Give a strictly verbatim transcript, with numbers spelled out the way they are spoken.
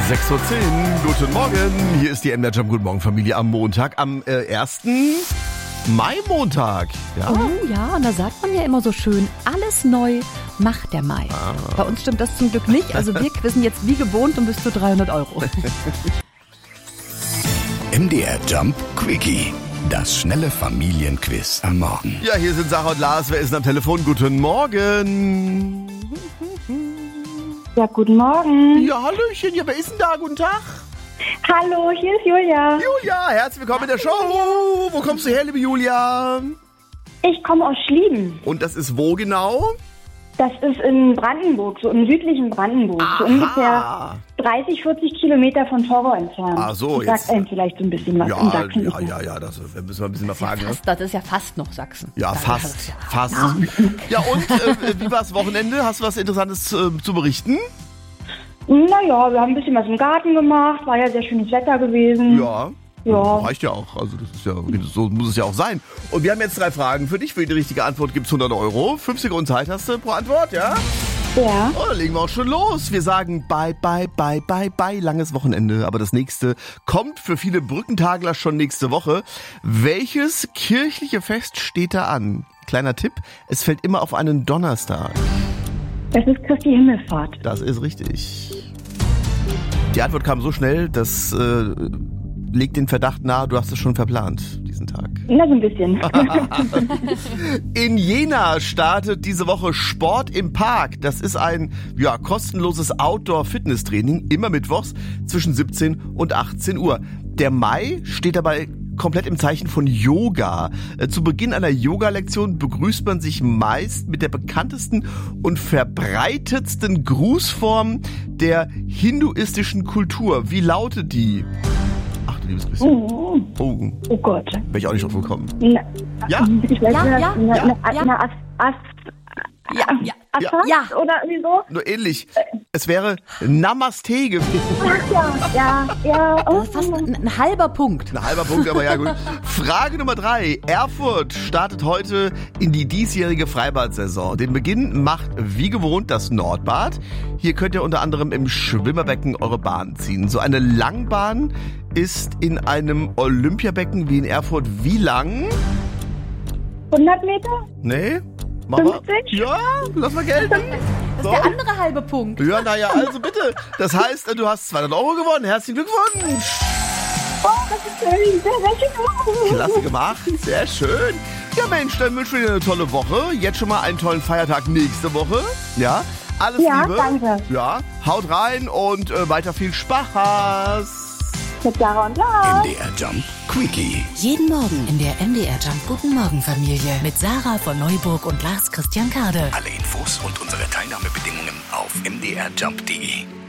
sechs Uhr zehn, guten Morgen. Hier ist die M D R Jump Guten Morgen Familie am Montag, am äh, ersten Mai-Montag. Ja? Oh ja, und da sagt man ja immer so schön, alles neu macht der Mai. Ah. Bei uns stimmt das zum Glück nicht, also wir quizzen jetzt wie gewohnt um bis zu dreihundert Euro. M D R Jump Quickie, das schnelle Familienquiz am Morgen. Ja, hier sind Sarah und Lars, wer ist am Telefon? Guten Morgen. Ja, guten Morgen. Ja, Hallöchen, ja, wer ist denn da? Guten Tag. Hallo, hier ist Julia. Julia, herzlich willkommen in der Show. Wo kommst du her, liebe Julia? Ich komme aus Schlieben. Und das ist wo genau? Das ist in Brandenburg, so im südlichen Brandenburg. Aha. So ungefähr dreißig, vierzig Kilometer von Torgau entfernt. Ach so, das jetzt. sagt einem vielleicht so ein bisschen was Ja, in Sachsen. ja, ja, ja, das müssen wir ein bisschen mal fragen. Fast, das ist ja fast noch Sachsen. Ja, Da fast, ist es ja. fast. Ja, und äh, wie war das Wochenende? Hast du was Interessantes äh, zu berichten? Naja, wir haben ein bisschen was im Garten gemacht. War ja sehr schönes Wetter gewesen. Ja. Ja. Reicht ja auch. Also das ist ja, so muss es ja auch sein. Und wir haben jetzt drei Fragen für dich. Für die richtige Antwort gibt es hundert Euro. fünf Sekunden Zeit hast du pro Antwort, ja? Ja. Oh, dann legen wir auch schon los. Wir sagen bye, bye, bye, bye, bye. Langes Wochenende. Aber das nächste kommt für viele Brückentagler schon nächste Woche. Welches kirchliche Fest steht da an? Kleiner Tipp, es fällt immer auf einen Donnerstag. Das ist Christi Himmelfahrt. Das ist richtig. Die Antwort kam so schnell, das äh, legt den Verdacht nahe, du hast es schon verplant, diesen Tag. Na, so ein bisschen. In Jena startet diese Woche Sport im Park. Das ist ein ja, kostenloses Outdoor-Fitness-Training, immer mittwochs zwischen siebzehn und achtzehn Uhr. Der Mai steht dabei komplett im Zeichen von Yoga. Äh, zu Beginn einer Yoga-Lektion begrüßt man sich meist mit der bekanntesten und verbreitetsten Grußform der hinduistischen Kultur. Wie lautet die? Ach du liebes bisschen. Oh, Oh, oh Gott. wäre ich auch nicht drauf gekommen. Na, Ja? Ich weiß Ja, nicht, ja, na, ja, na, ja. na, Ast, Ast, Ja, ja, Ja. Assad Ja. oder irgendwie so? Nur ähnlich. Es wäre Namaste gewesen. Ach ja, ja, ja. Oh. das ist fast ein, ein halber Punkt. Ein halber Punkt, aber ja gut. Frage Nummer drei. Erfurt startet heute in die diesjährige Freibad-Saison. Den Beginn macht wie gewohnt das Nordbad. Hier könnt ihr unter anderem im Schwimmerbecken eure Bahn ziehen. So eine Langbahn ist in einem Olympiabecken wie in Erfurt wie lang? hundert Meter? Nee? Mach mal. fünfzig? Ja, lass mal gelten. Das So. ist der andere halbe Punkt. Ja, naja, also bitte. Das heißt, du hast zweihundert Euro gewonnen. Herzlichen Glückwunsch. Oh, das ist schön. Sehr, sehr schön. Klasse gemacht, sehr schön. Ja Mensch, dann wünschen wir dir eine tolle Woche. Jetzt schon mal einen tollen Feiertag nächste Woche. Ja, alles Ja, Liebe. danke. Ja, haut rein und äh, weiter viel Spaß. Mit Sarah und Lars. M D R Jump Quickie. Jeden Morgen in der M D R Jump Guten Morgen Familie mit Sarah von Neuburg und Lars Christian Kade. Alle Infos und unsere Teilnahmebedingungen auf m d r jump punkt d e.